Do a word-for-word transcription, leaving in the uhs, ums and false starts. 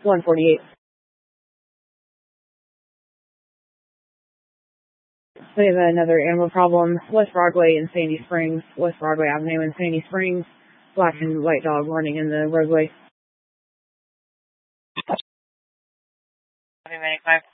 one forty-eight. We have another animal problem. West Broadway and Sandy Springs. West Broadway Avenue and Sandy Springs. Black and white dog running in the roadway.